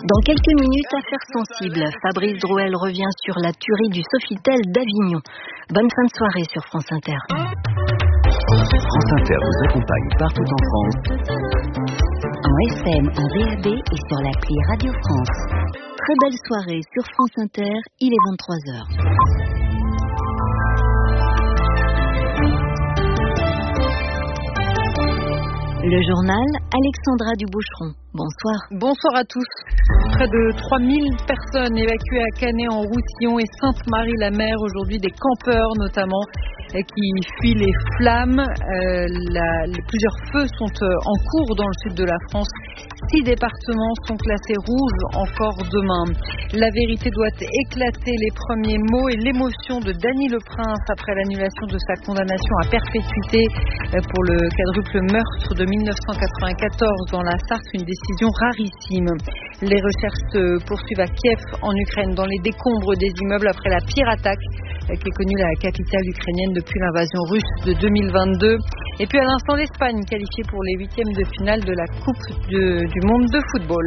Dans quelques minutes, affaire sensible. Fabrice Drouel revient sur la tuerie du Sofitel d'Avignon. Bonne fin de soirée sur France Inter. France Inter vous accompagne partout en France. En FM, en DAB et sur l'appli Radio France. Très belle soirée sur France Inter, il est 23h. Le journal, Alexandra Duboucheron. Bonsoir. Bonsoir à tous. Près de 3000 personnes évacuées à Canet-en-Roussillon et Sainte-Marie-la-Mer. Aujourd'hui, des campeurs notamment qui fuient les flammes. Plusieurs feux sont en cours dans le sud de la France. 6 départements sont classés rouges encore demain. La vérité doit éclater, les premiers mots et l'émotion de Dany Le Prince après l'annulation de sa condamnation à perpétuité pour le quadruple meurtre de 1994 dans la Sarthe, une décision rarissime. Les recherches se poursuivent à Kiev en Ukraine dans les décombres des immeubles après la pire attaque qui est connue la capitale ukrainienne depuis l'invasion russe de 2022. Et puis à l'instant, l'Espagne qualifiée pour les 8e de finale de la Coupe du monde de football.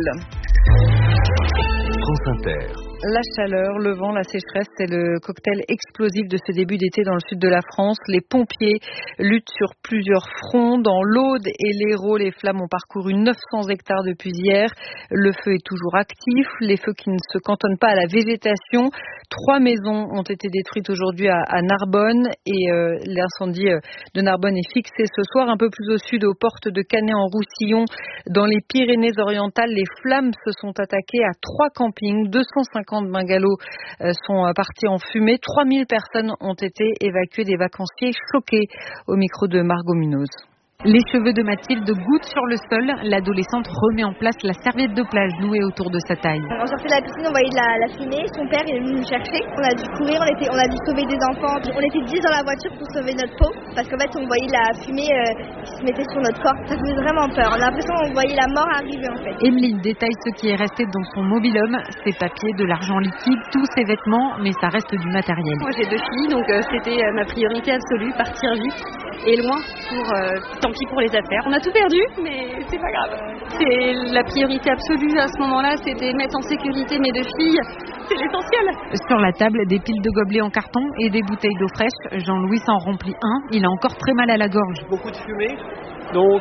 France Inter. La chaleur, le vent, la sécheresse, c'est le cocktail explosif de ce début d'été dans le sud de la France. Les pompiers luttent sur plusieurs fronts. Dans l'Aude et l'Hérault, les flammes ont parcouru 900 hectares depuis hier. Le feu est toujours actif. Les feux qui ne se cantonnent pas à la végétation. 3 maisons ont été détruites aujourd'hui à Narbonne et l'incendie de Narbonne est fixé ce soir. Un peu plus au sud, aux portes de Canet-en-Roussillon, dans les Pyrénées-Orientales, les flammes se sont attaquées à 3 campings. 250 bungalows sont partis en fumée. 3000 personnes ont été évacuées, des vacanciers choqués. Au micro de Margot Munoz. Les cheveux de Mathilde gouttent sur le sol. L'adolescente remet en place la serviette de plage nouée autour de sa taille. On sortait de la piscine, on voyait de la fumée. Son père est venu nous chercher. On a dû courir, on a dû sauver des enfants. On était 10 dans la voiture pour sauver notre peau. Parce qu'en fait, on voyait la fumée qui se mettait sur notre corps. Ça faisait vraiment peur. On a l'impression qu'on voyait la mort arriver en fait. Emeline détaille ce qui est resté dans son mobil-home. Ses papiers, de l'argent liquide, tous ses vêtements. Mais ça reste du matériel. Moi j'ai 2 filles, donc c'était ma priorité absolue. Partir vite et loin tant pis pour les affaires. On a tout perdu, mais c'est pas grave. C'est la priorité absolue à ce moment-là, c'était mettre en sécurité mes 2 filles. C'est l'essentiel. Sur la table, des piles de gobelets en carton et des bouteilles d'eau fraîche. Jean-Louis s'en remplit un. Il a encore très mal à la gorge. Beaucoup de fumée. Donc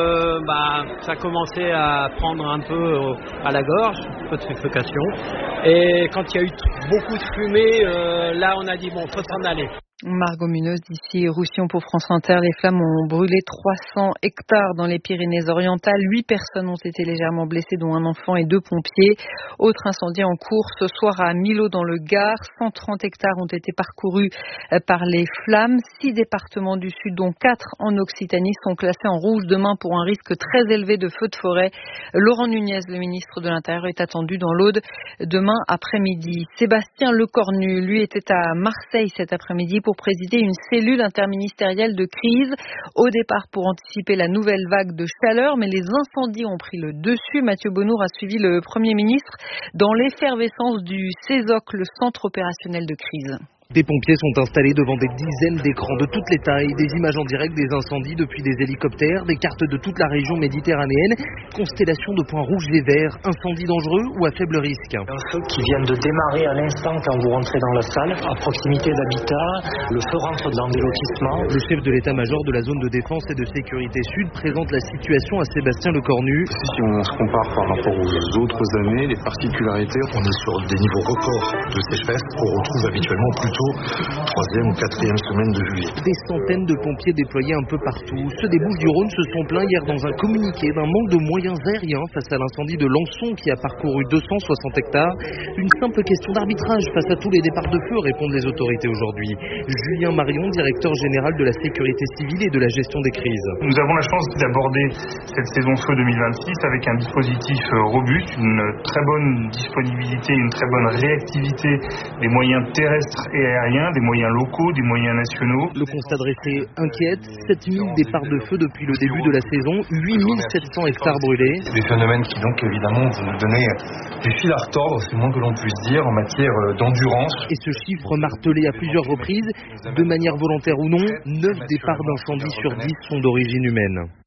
ça commençait à prendre un peu à la gorge, un peu de suffocation. Et quand il y a eu beaucoup de fumée, là on a dit bon, faut s'en aller. Margot Munoz d'ici Roussillon pour France Inter. Les flammes ont brûlé 300 hectares dans les Pyrénées-Orientales. 8 personnes ont été légèrement blessées, dont un enfant et 2 pompiers. Autre incendie en cours ce soir à Millau dans le Gard. 130 hectares ont été parcourus par les flammes. 6 départements du sud, dont 4 en Occitanie, sont classés en rouge demain pour un risque très élevé de feux de forêt. Laurent Nunez, le ministre de l'Intérieur, est attendu dans l'Aude demain après-midi. Sébastien Lecornu, lui, était à Marseille cet après-midi pour présider une cellule interministérielle de crise, au départ pour anticiper la nouvelle vague de chaleur, mais les incendies ont pris le dessus. Mathieu Bonnour a suivi le Premier ministre dans l'effervescence du CESOC, le centre opérationnel de crise. Des pompiers sont installés devant des dizaines d'écrans de toutes les tailles, des images en direct des incendies depuis des hélicoptères, des cartes de toute la région méditerranéenne, constellation de points rouges et verts, incendies dangereux ou à faible risque. Un feu qui vient de démarrer à l'instant quand vous rentrez dans la salle, à proximité d'habitat, le feu rentre dans des lotissements. Le chef de l'état-major de la zone de défense et de sécurité sud présente la situation à Sébastien Lecornu. Si on se compare par rapport aux autres années, les particularités, on est sur des niveaux records de sécheresse qu'on retrouve habituellement plutôt 3e ou 4e semaine de juillet. Des centaines de pompiers déployés un peu partout. Ceux des Bouches-du-Rhône se sont plaints hier dans un communiqué d'un manque de moyens aériens face à l'incendie de Lançon qui a parcouru 260 hectares. Une simple question d'arbitrage face à tous les départs de feu, répondent les autorités aujourd'hui. Julien Marion, directeur général de la sécurité civile et de la gestion des crises. Nous avons la chance d'aborder cette saison feu 2026 avec un dispositif robuste, une très bonne disponibilité, une très bonne réactivité des moyens terrestres et aériens, des moyens locaux, des moyens nationaux. Le constat dressé inquiète, 7000 départs de feu depuis le début de la saison, 8700 hectares brûlés. Des phénomènes qui donc évidemment vont nous donner du fil à retordre, c'est le moins que l'on puisse dire, en matière d'endurance. Et ce chiffre martelé à plusieurs reprises, de manière volontaire ou non, 9 départs d'incendie sur 10 sont d'origine humaine.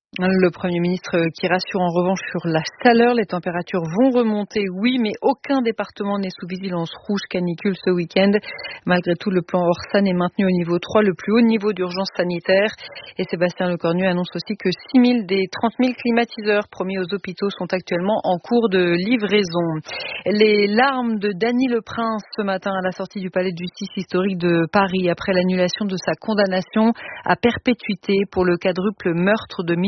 Le Premier ministre qui rassure en revanche sur la chaleur. Les températures vont remonter, oui, mais aucun département n'est sous vigilance rouge canicule ce week-end. Malgré tout, le plan Orsan est maintenu au niveau 3, le plus haut niveau d'urgence sanitaire. Et Sébastien Lecornu annonce aussi que 6 000 des 30 000 climatiseurs promis aux hôpitaux sont actuellement en cours de livraison. Les larmes de Dany Le Prince ce matin à la sortie du palais de justice historique de Paris après l'annulation de sa condamnation à perpétuité pour le quadruple meurtre de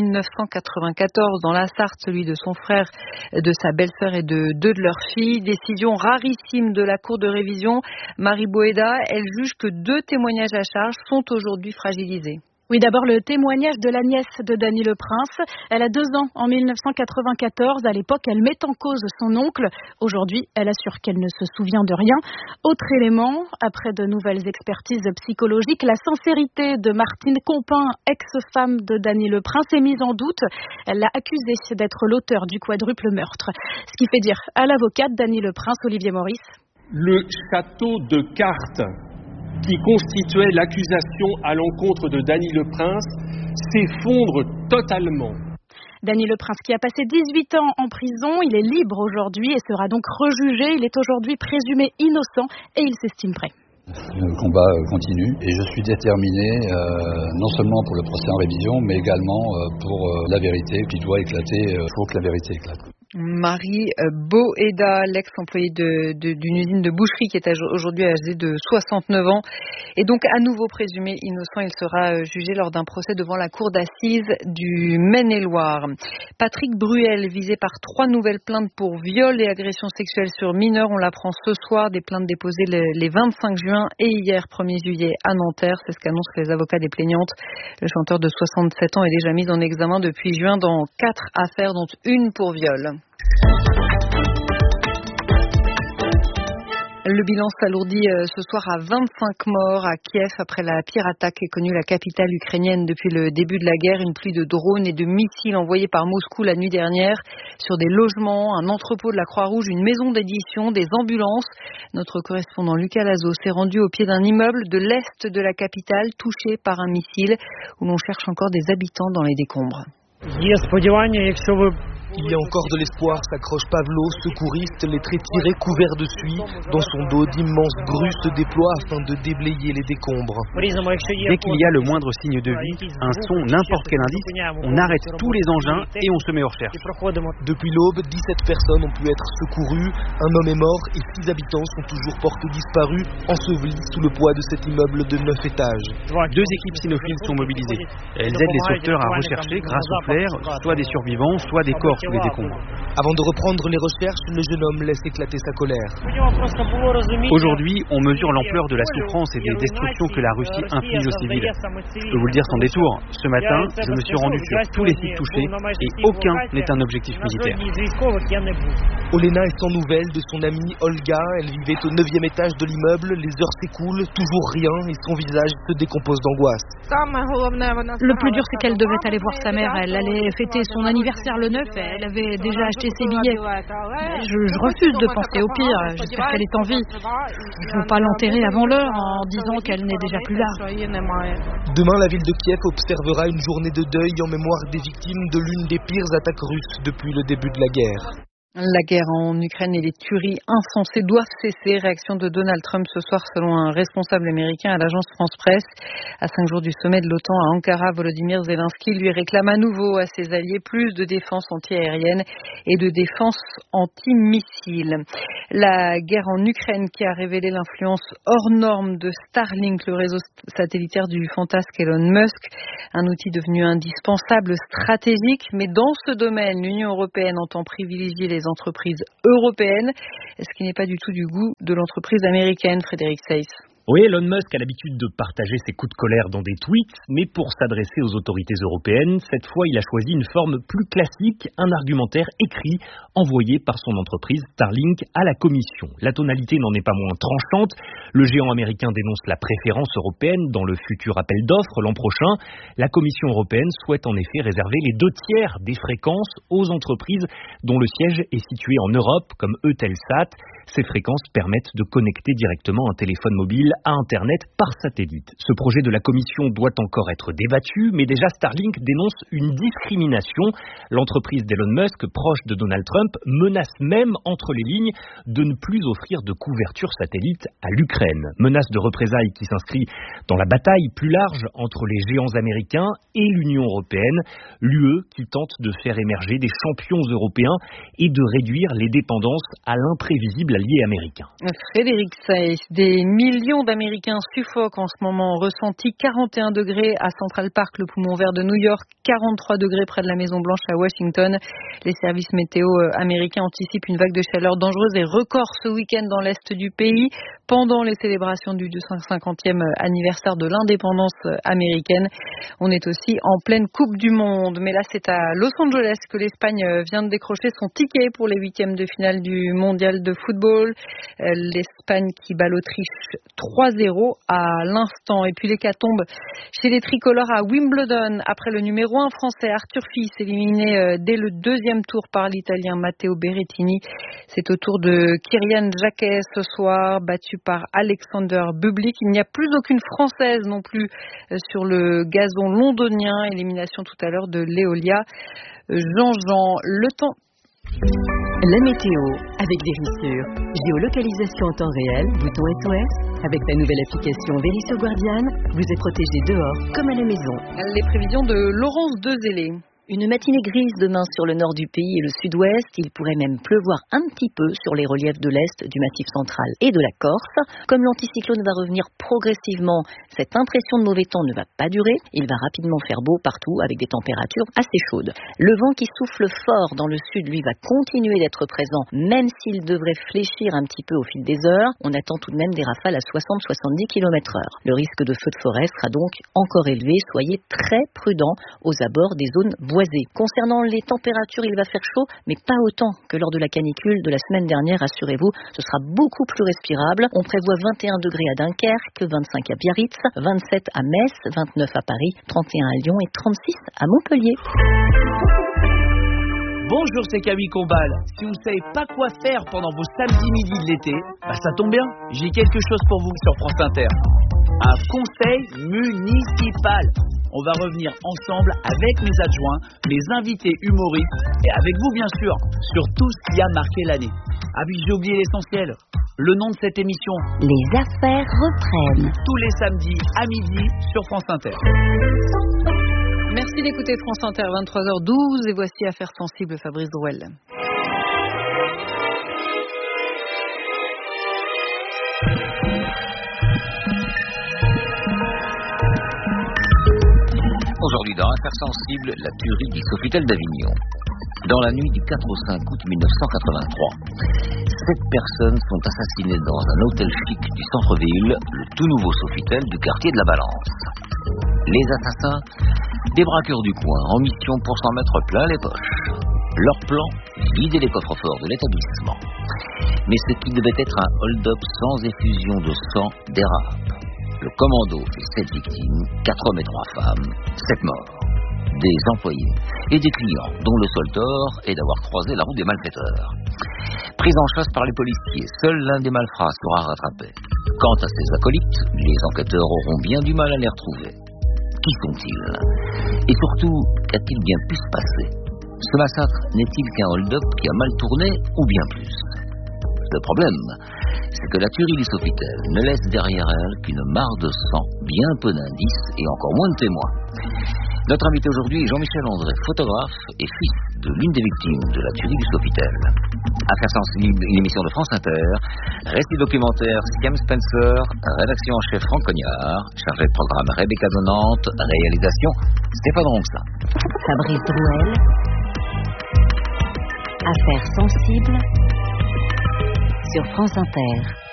1994 dans la Sarthe, celui de son frère, de sa belle-sœur et de deux de leurs filles. Décision rarissime de la Cour de révision. Marie Boéda, elle juge que 2 témoignages à charge sont aujourd'hui fragilisés. Oui, d'abord le témoignage de la nièce de Dany Le Prince. Elle a 2 ans en 1994. À l'époque, elle met en cause son oncle. Aujourd'hui, elle assure qu'elle ne se souvient de rien. Autre élément, après de nouvelles expertises psychologiques, la sincérité de Martine Compin, ex-femme de Dany Le Prince, est mise en doute. Elle l'a accusée d'être l'auteur du quadruple meurtre. Ce qui fait dire à l'avocate Dany Le Prince, Olivier Maurice. Le château de cartes qui constituait l'accusation à l'encontre de Dany Le Prince s'effondre totalement. Dany Le Prince qui a passé 18 ans en prison, il est libre aujourd'hui et sera donc rejugé. Il est aujourd'hui présumé innocent et il s'estime prêt. Le combat continue et je suis déterminé non seulement pour le procès en révision mais également pour la vérité qui doit éclater. Il faut que la vérité éclate. Marie Boéda, l'ex-employée d'une usine de boucherie qui est aujourd'hui âgée de 69 ans, est donc à nouveau présumé innocent. Il sera jugé lors d'un procès devant la cour d'assises du Maine-et-Loire. Patrick Bruel, visé par 3 nouvelles plaintes pour viol et agression sexuelle sur mineurs. On l'apprend ce soir, des plaintes déposées les 25 juin et hier 1er juillet à Nanterre. C'est ce qu'annoncent les avocats des plaignantes. Le chanteur de 67 ans est déjà mis en examen depuis juin dans 4 affaires, dont une pour viol. Le bilan s'alourdit ce soir à 25 morts à Kiev après la pire attaque qu'ait connue la capitale ukrainienne depuis le début de la guerre. Une pluie de drones et de missiles envoyés par Moscou la nuit dernière sur des logements, un entrepôt de la Croix-Rouge, une maison d'édition, des ambulances. Notre correspondant Lucas Lazo s'est rendu au pied d'un immeuble de l'est de la capitale touché par un missile où l'on cherche encore des habitants dans les décombres. Il y a encore de l'espoir, s'accroche Pavlo, secouriste, les traits tirés, couverts de suie. Dans son dos, d'immenses grues se déploient afin de déblayer les décombres. Dès qu'il y a le moindre signe de vie, un son, n'importe quel indice, on arrête tous les engins et on se met aux recherches. Depuis l'aube, 17 personnes ont pu être secourues. Un homme est mort et 6 habitants sont toujours portés disparus, ensevelis sous le poids de cet immeuble de 9 étages. 2 équipes cynophiles sont mobilisées. Elles aident les sauveteurs à rechercher, grâce au flair, soit des survivants, soit des corps sous les décombres. Avant de reprendre les recherches, le jeune homme laisse éclater sa colère. Aujourd'hui, on mesure l'ampleur de la souffrance et des destructions que la Russie inflige aux civils. Je peux vous le dire sans détour, ce matin, je me suis rendu sur tous les sites touchés et aucun n'est un objectif militaire. Olena est sans nouvelles de son amie Olga. Elle vivait au 9e étage de l'immeuble. Les heures s'écoulent, toujours rien et son visage se décompose d'angoisse. Le plus dur, c'est qu'elle devait aller voir sa mère. Elle allait fêter son anniversaire le 9. Elle avait déjà acheté ses billets. Je refuse de penser au pire. J'espère qu'elle est en vie. Je ne veux pas l'enterrer avant l'heure en disant qu'elle n'est déjà plus là. Demain, la ville de Kiev observera une journée de deuil en mémoire des victimes de l'une des pires attaques russes depuis le début de la guerre. La guerre en Ukraine et les tueries insensées doivent cesser. Réaction de Donald Trump ce soir selon un responsable américain à l'agence France Presse. À 5 jours du sommet de l'OTAN à Ankara, Volodymyr Zelensky lui réclame à nouveau à ses alliés plus de défense anti-aérienne et de défense anti-missile. La guerre en Ukraine qui a révélé l'influence hors norme de Starlink, le réseau satellitaire du fantasque Elon Musk, un outil devenu indispensable, stratégique, mais dans ce domaine, l'Union européenne entend privilégier les entreprises européennes, ce qui n'est pas du tout du goût de l'entreprise américaine, Frédéric Seyss. Oui, Elon Musk a l'habitude de partager ses coups de colère dans des tweets, mais pour s'adresser aux autorités européennes, cette fois il a choisi une forme plus classique, un argumentaire écrit, envoyé par son entreprise Starlink à la Commission. La tonalité n'en est pas moins tranchante. Le géant américain dénonce la préférence européenne dans le futur appel d'offres l'an prochain. La Commission européenne souhaite en effet réserver les 2/3 des fréquences aux entreprises dont le siège est situé en Europe, comme Eutelsat. Ces fréquences permettent de connecter directement un téléphone mobile à Internet par satellite. Ce projet de la Commission doit encore être débattu, mais déjà Starlink dénonce une discrimination. L'entreprise d'Elon Musk, proche de Donald Trump, menace même entre les lignes de ne plus offrir de couverture satellite à l'Ukraine. Menace de représailles qui s'inscrit dans la bataille plus large entre les géants américains et l'Union européenne, l'UE qui tente de faire émerger des champions européens et de réduire les dépendances à l'imprévisible allié américain. Frédéric Sayes, des millions d'Américains suffoquent en ce moment. Ressenti 41 degrés à Central Park, le poumon vert de New York, 43 degrés près de la Maison Blanche à Washington. Les services météo américains anticipent une vague de chaleur dangereuse et record ce week-end dans l'est du pays, pendant les célébrations du 250e anniversaire de l'indépendance américaine. On est aussi en pleine Coupe du Monde, mais là c'est à Los Angeles que l'Espagne vient de décrocher son ticket pour les huitièmes de finale du mondial de football. L'Espagne qui bat l'Autriche 3-0 à l'instant. Et puis l'hécatombe chez les tricolores à Wimbledon, après le numéro 1 français Arthur Fils, éliminé dès le deuxième tour par l'Italien Matteo Berrettini. C'est au tour de Kyrian Jacquet ce soir, battu par Alexander Bublik. Il n'y a plus aucune Française non plus sur le gazon londonien. Élimination tout à l'heure de Léolia Jean-Jean. Le temps. La météo avec Vérissure. Géolocalisation en temps réel, bouton SOS. Avec la nouvelle application Vérissure Guardian, vous êtes protégé dehors comme à la maison. Les prévisions de Laurence Dezélé. Une matinée grise demain sur le nord du pays et le sud-ouest. Il pourrait même pleuvoir un petit peu sur les reliefs de l'est, du Massif central et de la Corse. Comme l'anticyclone va revenir progressivement, cette impression de mauvais temps ne va pas durer. Il va rapidement faire beau partout avec des températures assez chaudes. Le vent qui souffle fort dans le sud, lui, va continuer d'être présent, même s'il devrait fléchir un petit peu au fil des heures. On attend tout de même des rafales à 60-70 km/h. Le risque de feu de forêt sera donc encore élevé. Soyez très prudents aux abords des zones boisées. Concernant les températures, il va faire chaud, mais pas autant que lors de la canicule de la semaine dernière, rassurez-vous. Ce sera beaucoup plus respirable. On prévoit 21 degrés à Dunkerque, 25 à Biarritz, 27 à Metz, 29 à Paris, 31 à Lyon et 36 à Montpellier. Bonjour, c'est Camille Combal. Si vous ne savez pas quoi faire pendant vos samedis midi de l'été, ça tombe bien. J'ai quelque chose pour vous sur France Inter. Un conseil municipal. On va revenir ensemble avec mes adjoints, mes invités humoristes et avec vous bien sûr, sur tout ce qui a marqué l'année. Ah oui, j'ai oublié l'essentiel. Le nom de cette émission. Les affaires reprennent. Tous les samedis à midi sur France Inter. Merci d'écouter France Inter, 23h12 et voici Affaires sensibles, Fabrice Drouel. Aujourd'hui dans Affaires sensibles, la tuerie du Sofitel d'Avignon. Dans la nuit du 4 au 5 août 1983, 7 personnes sont assassinées dans un hôtel chic du centre-ville, le tout nouveau Sofitel du quartier de la Balance. Les assassins, des braqueurs du coin en mission pour s'en mettre plein les poches. Leur plan, vider les coffres-forts de l'établissement. Mais ce qui devait être un hold-up sans effusion de sang dérape. Le commando fait 7 victimes, 4 hommes et 3 femmes, 7 morts. Des employés et des clients dont le seul tort est d'avoir croisé la route des malfaiteurs. Pris en chasse par les policiers, seul l'un des malfrats sera rattrapé. Quant à ses acolytes, les enquêteurs auront bien du mal à les retrouver. Qui sont-ils? Et surtout, qu'a-t-il bien pu se passer? Ce massacre n'est-il qu'un hold-up qui a mal tourné ou bien plus? Le problème, c'est que la tuerie du Sofitel ne laisse derrière elle qu'une mare de sang, bien peu d'indices et encore moins de témoins. Notre invité aujourd'hui est Jean-Michel André, photographe et fils de l'une des victimes de la tuerie du Sofitel. Affaires sensibles, une émission de France Inter, récit documentaire Siam Spencer, rédaction en chef Franck Cognard, chargé de programme Rebecca Donante, réalisation Stéphane Ronxin. Fabrice Drouel. Affaires sensibles sur France Inter.